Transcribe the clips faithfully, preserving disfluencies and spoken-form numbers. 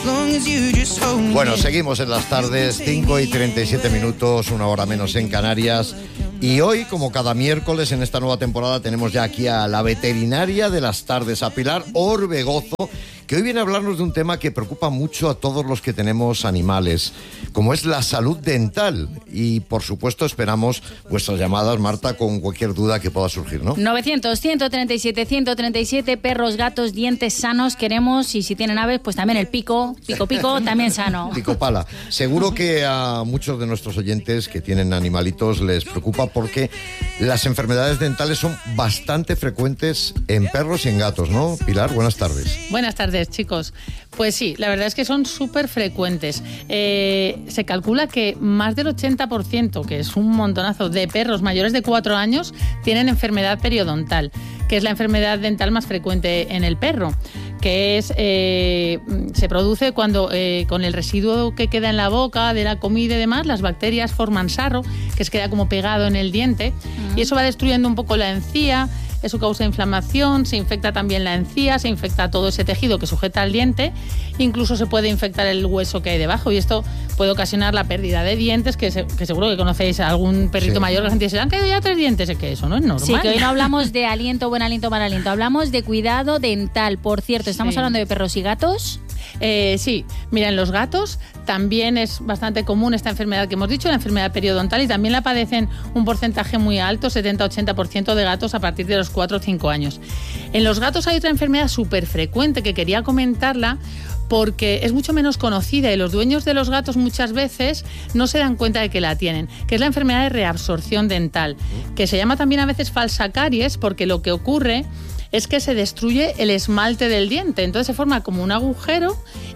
Bueno, seguimos en las tardes, cinco y treinta y siete minutos, una hora menos en Canarias. Y hoy, como cada miércoles en esta nueva temporada, tenemos ya aquí a la veterinaria de las tardes, a Pilar Orbegozo, que hoy viene a hablarnos de un tema que preocupa mucho a todos los que tenemos animales, como es la salud dental. Y, por supuesto, esperamos vuestras llamadas, Marta, con cualquier duda que pueda surgir, ¿no? novecientos, ciento treinta y siete, ciento treinta y siete, perros, gatos, dientes sanos queremos, y si tienen aves, pues también el pico, pico, pico, también sano. Pico pala. Seguro que a muchos de nuestros oyentes que tienen animalitos les preocupa porque las enfermedades dentales son bastante frecuentes en perros y en gatos, ¿no? Pilar, buenas tardes. Buenas tardes, chicos. Pues sí, la verdad es que son súper frecuentes. Eh, se calcula que más del ochenta por ciento, que es un montonazo, de perros mayores de cuatro años tienen enfermedad periodontal, que es la enfermedad dental más frecuente en el perro, que es eh, se produce cuando eh, con el residuo que queda en la boca de la comida y demás, las bacterias forman sarro, que se queda como pegado en el diente, uh-huh. y eso va destruyendo un poco la encía. Eso causa inflamación, se infecta también la encía, se infecta todo ese tejido que sujeta al diente, incluso se puede infectar el hueso que hay debajo, y esto puede ocasionar la pérdida de dientes, que, se, que seguro que conocéis a algún perrito sí. mayor, la gente dice, ¿han caído ya tres dientes? Es que eso no es normal. Sí, que hoy no hablamos de aliento, buen aliento, mal aliento, hablamos de cuidado dental. Por cierto, ¿estamos sí. hablando de perros y gatos? Eh, sí, mira, en los gatos también es bastante común esta enfermedad que hemos dicho, la enfermedad periodontal, y también la padecen un porcentaje muy alto, setenta a ochenta por ciento de gatos a partir de los cuatro o cinco años. En los gatos hay otra enfermedad súper frecuente que quería comentarla porque es mucho menos conocida y los dueños de los gatos muchas veces no se dan cuenta de que la tienen, que es la enfermedad de reabsorción dental, que se llama también a veces falsa caries, porque lo que ocurre es que se destruye el esmalte del diente, entonces se forma como un agujero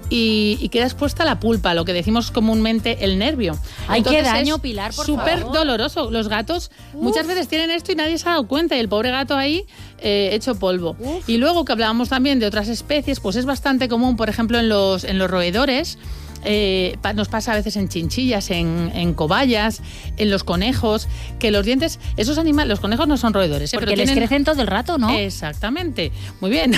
y, y queda expuesta la pulpa, lo que decimos comúnmente el nervio. ¡Ay, qué daño, Pilar, por favor! Súper doloroso. Los gatos Uf. muchas veces tienen esto y nadie se ha dado cuenta, y el pobre gato ahí eh, hecho polvo. Uf. Y luego que hablábamos también de otras especies, pues es bastante común, por ejemplo, en los, en los roedores. Eh, nos pasa a veces en chinchillas, en, en cobayas, en los conejos, que los dientes, esos animales, los conejos no son roedores, ¿eh? Porque pero les tienen... crecen todo el rato, ¿no? Exactamente, muy bien.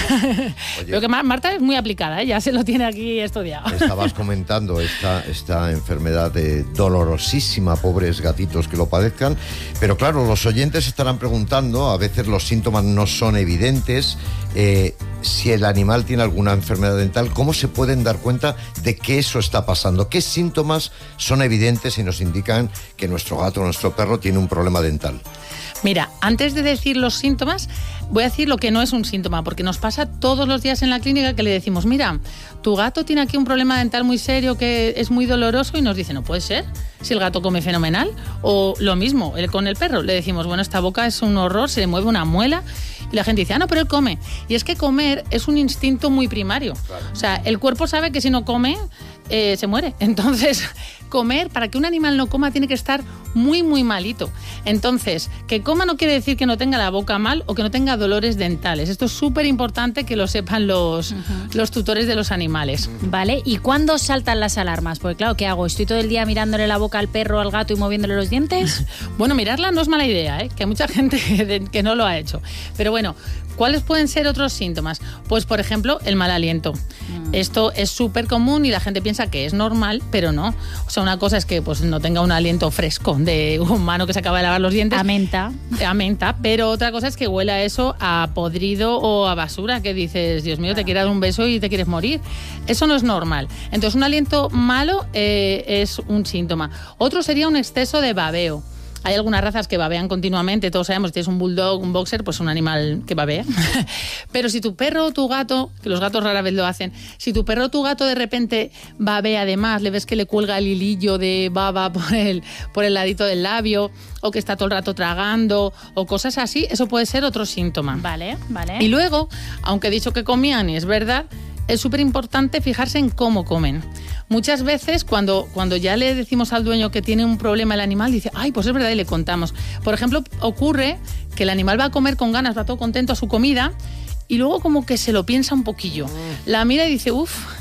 Lo que Marta es muy aplicada, ¿eh? Ya se lo tiene aquí estudiado. Estabas comentando esta, esta enfermedad de dolorosísima, pobres gatitos que lo padezcan, pero claro, los oyentes estarán preguntando, a veces los síntomas no son evidentes, eh, si el animal tiene alguna enfermedad dental, ¿cómo se pueden dar cuenta de que eso está pasando? ¿Qué síntomas son evidentes y nos indican que nuestro gato o nuestro perro tiene un problema dental? Mira, antes de decir los síntomas, voy a decir lo que no es un síntoma, porque nos pasa todos los días en la clínica que le decimos, mira, tu gato tiene aquí un problema dental muy serio que es muy doloroso, y nos dice, no puede ser, si el gato come fenomenal. O lo mismo, él con el perro, le decimos, bueno, esta boca es un horror, se le mueve una muela, y la gente dice, ah, no, pero él come. Y es que comer es un instinto muy primario. Claro. O sea, el cuerpo sabe que si no come, eh, se muere. Entonces, comer, para que un animal no coma, tiene que estar muy, muy malito. Entonces, que coma no quiere decir que no tenga la boca mal o que no tenga dolores dentales. Esto es súper importante que lo sepan los, uh-huh. los tutores de los animales. Vale, ¿y cuándo saltan las alarmas? Porque claro, ¿qué hago? ¿Estoy todo el día mirándole la boca al perro, al gato y moviéndole los dientes? Bueno, mirarla no es mala idea, ¿eh? Que hay mucha gente que no lo ha hecho. Pero bueno, ¿cuáles pueden ser otros síntomas? Pues, por ejemplo, el mal aliento. Mm. Esto es súper común y la gente piensa que es normal, pero no. O sea, una cosa es que pues, no tenga un aliento fresco de humano que se acaba de lavar los dientes. A menta. A menta. Pero otra cosa es que huela eso a podrido o a basura, que dices, Dios mío, te quiero dar un beso y te quieres morir. Eso no es normal. Entonces, un aliento malo eh, es un síntoma. Otro sería un exceso de babeo. Hay algunas razas que babean continuamente, todos sabemos, si tienes un bulldog, un boxer, pues un animal que babea. Pero si tu perro o tu gato, que los gatos rara vez lo hacen, si tu perro o tu gato de repente babea además, le ves que le cuelga el hilillo de baba por el, por el ladito del labio, o que está todo el rato tragando, o cosas así, eso puede ser otro síntoma. Vale, vale. Y luego, aunque he dicho que comían, y es verdad, es súper importante fijarse en cómo comen. Muchas veces cuando, cuando ya le decimos al dueño que tiene un problema el animal, dice, ay, pues es verdad, y le contamos. Por ejemplo, ocurre que el animal va a comer con ganas, va todo contento a su comida, y luego como que se lo piensa un poquillo. La mira y dice, uff,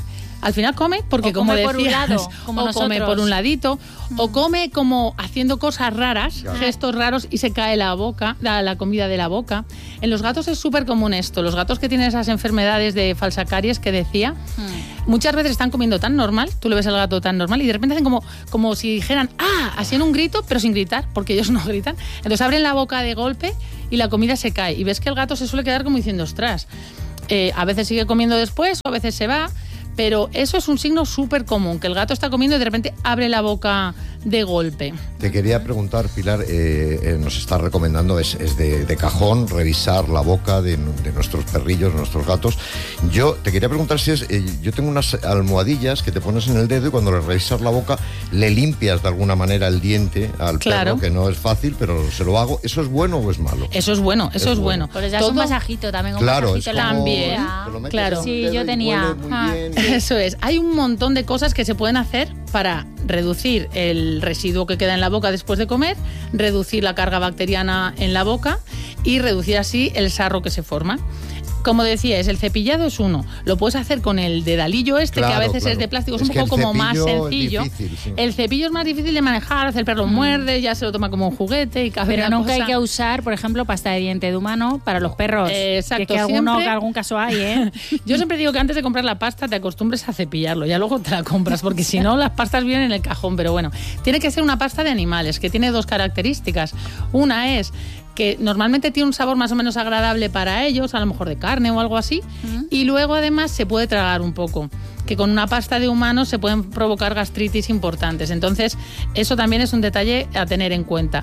al final come porque, o como come decías, por un lado, como o nosotros. come por un ladito, mm. o come como haciendo cosas raras, claro. gestos raros, y se cae la boca, la, la comida de la boca. En los gatos es súper común esto. Los gatos que tienen esas enfermedades de falsacaries que decía, mm. muchas veces están comiendo tan normal, tú le ves al gato tan normal, y de repente hacen como, como si dijeran, ¡ah!, así en un grito, pero sin gritar, porque ellos no gritan. Entonces abren la boca de golpe y la comida se cae. Y ves que el gato se suele quedar como diciendo, ostras, eh, a veces sigue comiendo después o a veces se va, pero eso es un signo súper común, que el gato está comiendo y de repente abre la boca de golpe. Te quería preguntar, Pilar, eh, eh, nos está recomendando, es, es de, de cajón, revisar la boca de, de nuestros perrillos, de nuestros gatos. Yo te quería preguntar si es, eh, yo tengo unas almohadillas que te pones en el dedo y cuando le revisas la boca le limpias de alguna manera el diente al claro. perro, que no es fácil, pero se lo hago. ¿Eso es bueno o es malo? Eso es bueno, eso es, es bueno. Pues ya Todo... es un masajito también. Un claro, masajito es como, también. ¿eh? Claro. Sí, yo tenía. Ah. Eso es. Hay un montón de cosas que se pueden hacer para reducir el residuo que queda en la boca después de comer, reducir la carga bacteriana en la boca y reducir así el sarro que se forma. Como decías, el cepillado es uno. Lo puedes hacer con el dedalillo este, claro, que a veces claro. es de plástico, es, es un poco como más sencillo. Difícil, sí. El cepillo es más difícil de manejar, el perro mm. muerde, ya se lo toma como un juguete y cada Pero nunca cosa. hay que usar, por ejemplo, pasta de diente de humano para los perros. Eh, exacto. Que, que, alguno, que algún caso hay, ¿eh? Yo siempre digo que antes de comprar la pasta te acostumbres a cepillarlo, ya luego te la compras, porque si no las pastas vienen en el cajón. Pero bueno, tiene que ser una pasta de animales, que tiene dos características. Una es que normalmente tiene un sabor más o menos agradable para ellos, a lo mejor de carne o algo así, uh-huh. y luego además se puede tragar un poco, que con una pasta de humanos se pueden provocar gastritis importantes. Entonces, eso también es un detalle a tener en cuenta.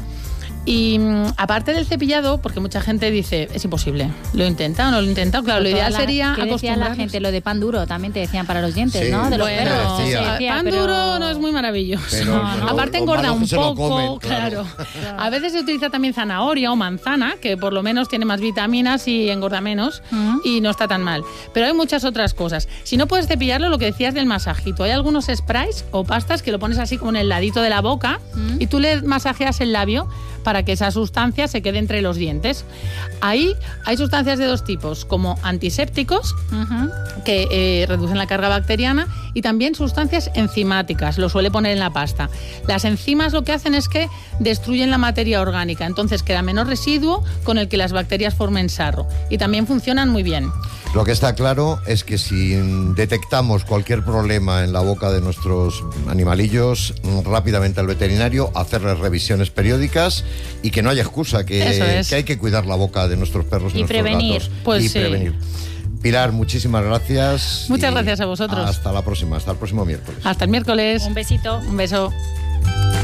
Y aparte del cepillado, porque mucha gente dice, es imposible, lo intenta o no lo intenta, claro, lo ideal la, sería ¿qué decía la gente? Lo de pan duro también te decían para los dientes, sí, ¿no? De los bueno, perros. sí, decía, pan pero... duro no es muy maravilloso. Pero, no, pero aparte engorda un poco, comen, claro. claro. A veces se utiliza también zanahoria o manzana, que por lo menos tiene más vitaminas y engorda menos, uh-huh. y no está tan mal. Pero hay muchas otras cosas. Si no puedes cepillarlo, lo que decías del masajito, hay algunos sprays o pastas que lo pones así como en el ladito de la boca, uh-huh. y tú le masajeas el labio para que esa sustancia se quede entre los dientes. Ahí hay sustancias de dos tipos, como antisépticos, uh-huh. que eh, reducen la carga bacteriana, y también sustancias enzimáticas, lo suele poner en la pasta. Las enzimas lo que hacen es que destruyen la materia orgánica, entonces queda menos residuo con el que las bacterias formen sarro, y también funcionan muy bien. Lo que está claro es que si detectamos cualquier problema en la boca de nuestros animalillos, rápidamente al veterinario, hacerles revisiones periódicas y que no haya excusa, que, es. que hay que cuidar la boca de nuestros perros y, y nuestros prevenir. gatos. Pues y sí. prevenir. Pilar, muchísimas gracias. Muchas gracias a vosotros. Hasta la próxima, hasta el próximo miércoles. Hasta el miércoles. Un besito. Un beso.